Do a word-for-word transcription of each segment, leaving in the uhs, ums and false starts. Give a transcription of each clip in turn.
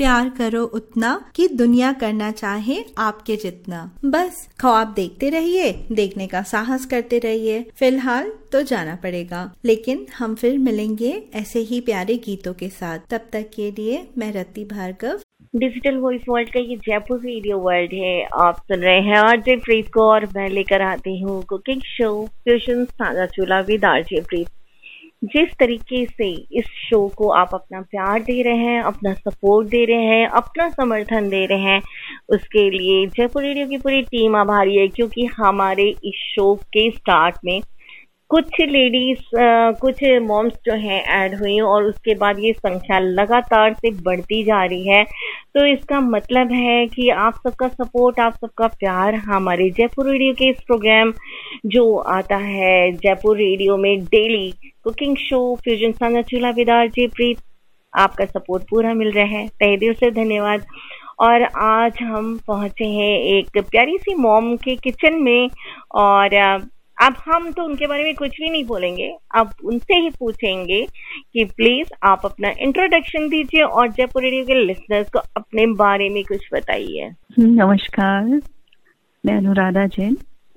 प्यार करो उतना कि दुनिया करना चाहे आपके जितना। बस ख्वाब देखते रहिए, देखने का साहस करते रहिए। फिलहाल तो जाना पड़ेगा, लेकिन हम फिर मिलेंगे ऐसे ही प्यारे गीतों के साथ। तब तक के लिए मैं रति भार्गव। डिजिटल वॉइस वर्ल्ड का ये जयपुर रेडियो वर्ल्ड है, आप सुन रहे हैं आरजे प्रीत को, और मैं लेकर आती हूँ कुकिंग शो फ्यूजन साझा चूल्हा विद आरजे प्रीत। जिस तरीके से इस शो को आप अपना प्यार दे रहे हैं, अपना सपोर्ट दे रहे हैं, अपना समर्थन दे रहे हैं, उसके लिए जयपुर रेडियो की पूरी टीम आभारी है। क्योंकि हमारे इस शो के स्टार्ट में कुछ लेडीज कुछ मॉम्स जो हैं ऐड हुई और उसके बाद ये संख्या लगातार से बढ़ती जा रही है। तो इसका मतलब है कि आप सबका सपोर्ट, आप सबका प्यार हमारे जयपुर रेडियो के इस प्रोग्राम जो आता है जयपुर रेडियो में डेली कुकिंग शो फ्यूजन साझा चूल्हा विद आरजे प्रीत, आपका सपोर्ट पूरा मिल रहा है। तहे दिल से धन्यवाद। और आज हम पहुंचे हैं एक प्यारी सी मॉम के किचन में, और अब हम तो उनके बारे में कुछ भी नहीं बोलेंगे, अब उनसे ही पूछेंगे कि प्लीज आप अपना इंट्रोडक्शन दीजिए और जयपुर रेडियो के लिसनर्स को अपने बारे में कुछ बताइए। नमस्कार, मैं अनुराधा जैन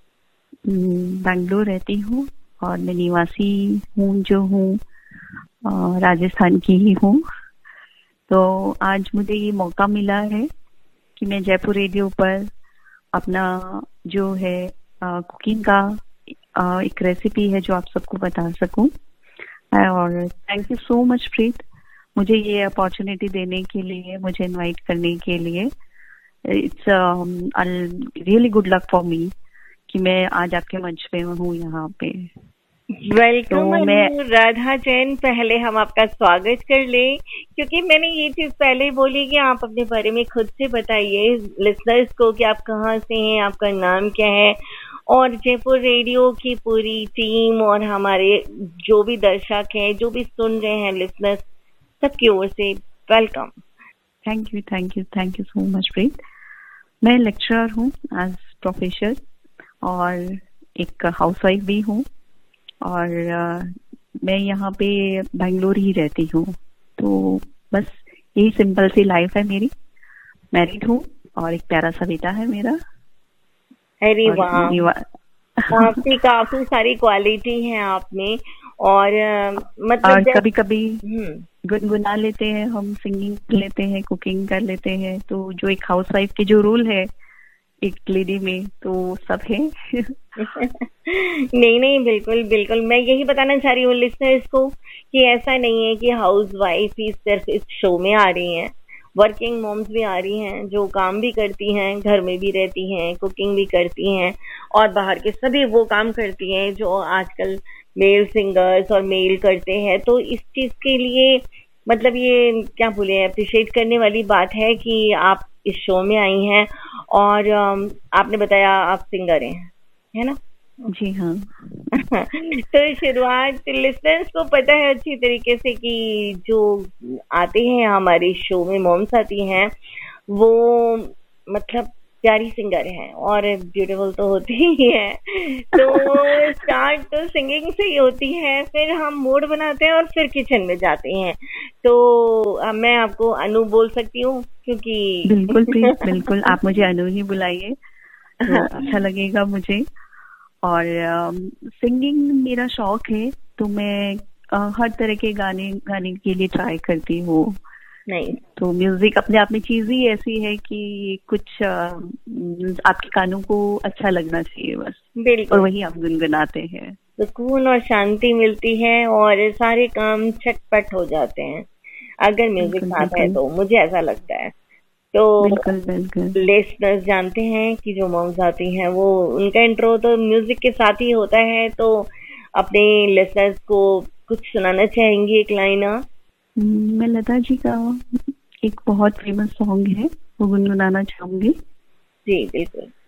बेंगलोर रहती हूँ और मैं निवासी हूँ जो हूँ राजस्थान की ही हूँ। तो आज मुझे ये मौका मिला है कि मैं जयपुर रेडियो पर अपना जो है कुकिंग का Uh, एक रेसिपी है जो आप सबको बता सकूं। और थैंक यू सो मच प्रीत, मुझे ये अपॉर्चुनिटी देने के लिए, मुझे इनवाइट करने के लिए। It's really good luck for me कि मैं आज आपके मंच पे हूँ यहाँ पे। वेलकम तो मैं राधा जैन, पहले हम आपका स्वागत कर लें, क्योंकि मैंने ये चीज पहले बोली कि आप अपने बारे में खुद से बताइए लिसनर्स को कि आप कहाँ से हैं, आपका नाम क्या है, और जयपुर रेडियो की पूरी टीम और हमारे जो भी दर्शक हैं, जो भी सुन रहे हैं लिसनर्स, सबकी ओर से welcome. Thank you thank you thank you so much प्रीत। मैं लेक्चरर हूँ एज प्रोफेसर और एक हाउसवाइफ भी हूँ, और uh, मैं यहाँ पे बेंगलोर ही रहती हूँ। तो बस यही सिंपल सी लाइफ है मेरी। मैरिड हूँ और एक प्यारा सा बेटा है मेरा। अरे वाह, काफी काफी सारी क्वालिटी है आप में। और मतलब और कभी कभी गुनगुना लेते हैं हम, सिंगिंग लेते हैं, कुकिंग कर लेते हैं। तो जो एक हाउसवाइफ के जो रोल है एक लेडी में, तो सब है। नहीं नहीं, बिल्कुल बिल्कुल, मैं यही बताना चाह रही हूँ लिसनर्स को कि ऐसा नहीं है कि हाउसवाइफ ही सिर्फ इस शो में आ रही हैं, वर्किंग मॉम्स भी आ रही हैं जो काम भी करती हैं, घर में भी रहती हैं, कुकिंग भी करती हैं, और बाहर के सभी वो काम करती हैं जो आजकल मेल सिंगर्स और मेल करते हैं। तो इस चीज के लिए मतलब ये क्या बोले, अप्रिशिएट करने वाली बात है कि आप इस शो में आई हैं। और आपने बताया आप सिंगर हैं, है ना? जी हाँ। तो शुरुआत लिसनर्स को पता है अच्छी तरीके से कि जो आते हैं हमारे शो में, मॉम्स आती हैं, वो मतलब प्यारी सिंगर हैं और ब्यूटीफुल तो होती ही है। तो स्टार्ट तो सिंगिंग से ही होती है, फिर हम मूड बनाते हैं और फिर किचन में जाते हैं। तो मैं आपको अनु बोल सकती हूँ क्योंकि बिल्कुल प्लीज, बिल्कुल आप मुझे अनु ही बुलाइए, तो अच्छा लगेगा मुझे। और सिंगिंग uh, मेरा शौक है, तो मैं uh, हर तरह के गाने गाने के लिए ट्राई करती हूँ। नहीं तो म्यूजिक अपने आप में चीज ही ऐसी है कि कुछ uh, आपके कानों को अच्छा लगना चाहिए बस, बिल्कुल, और वही आप गुनगुनाते हैं। सुकून और शांति मिलती है और सारे काम छटपट हो जाते हैं अगर म्यूजिक साथ है, तो मुझे ऐसा लगता है। तो बिल्कुल बिल्कुल लिसनर्स जानते हैं कि जो मॉम्स आती हैं वो उनका इंट्रो तो म्यूजिक के साथ ही होता है। तो अपने लिसनर्स को कुछ सुनाना चाहेंगी एक लाइन? मैं लता जी का एक बहुत फेमस सॉन्ग है वो गुनगुनाना चाहूंगी। जी बिल्कुल।